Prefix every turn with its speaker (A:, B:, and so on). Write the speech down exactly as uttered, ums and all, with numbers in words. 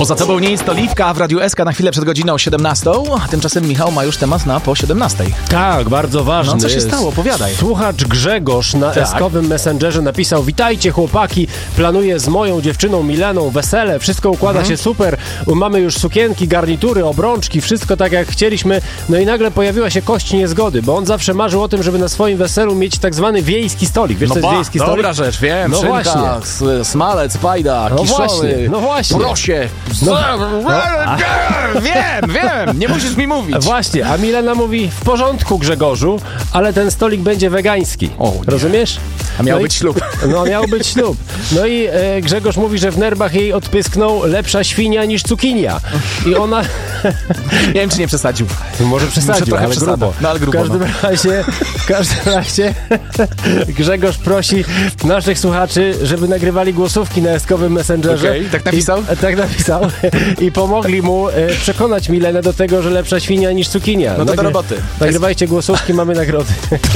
A: Poza tobą nie jest Oliwka w Radiu S K na chwilę przed godziną siedemnastą, a tymczasem Michał ma już temat na po siedemnastej.
B: Tak, bardzo ważny.
A: No co się
B: jest.
A: stało? Opowiadaj.
B: Słuchacz Grzegorz na
A: Tak.
B: eskowym Messengerze napisał: witajcie chłopaki, planuję z moją dziewczyną Mileną wesele, wszystko układa
A: Mhm.
B: się super, mamy już sukienki, garnitury, obrączki, wszystko tak jak chcieliśmy, no i nagle pojawiła się kość niezgody, bo on zawsze marzył o tym, żeby na swoim weselu mieć tak zwany wiejski stolik. Wiesz,
A: No
B: co jest
A: ba,
B: wiejski
A: dobra
B: stolik?
A: rzecz, wiem.
B: No
A: Szynka,
B: właśnie.
A: s- smalec, pajda,
B: No
A: kiszony,
B: właśnie, no właśnie.
A: prosie.
B: No.
A: Wiem, wiem, nie musisz mi mówić.
B: Właśnie, a Milena mówi: w porządku Grzegorzu, ale ten stolik będzie wegański.
A: O, nie.
B: Rozumiesz?
A: A miał
B: No i-
A: być ślub.
B: No miał być ślub. No i e, Grzegorz mówi, że w nerwach jej odpysknął: lepsza świnia niż cukinia. I ona...
A: Nie wiem, czy nie przesadził.
B: Może przesadził,
A: trochę
B: ale
A: przesada.
B: grubo.
A: No, ale grubo,
B: W każdym
A: no.
B: razie, w każdym razie Grzegorz prosi naszych słuchaczy, żeby nagrywali głosówki na eskowym Messengerze.
A: Okej, tak napisał?
B: I, tak napisał. I pomogli mu e, przekonać Milenę do tego, że lepsza świnia niż cukinia.
A: No to do
B: Nagry-
A: roboty.
B: Nagrywajcie głosówki, mamy nagrody.